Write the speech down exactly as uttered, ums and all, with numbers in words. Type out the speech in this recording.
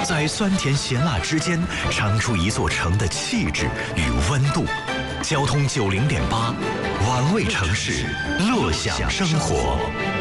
在酸甜咸辣之间尝出一座城的气质与温度。交通九零点八，玩味城市，乐享生活。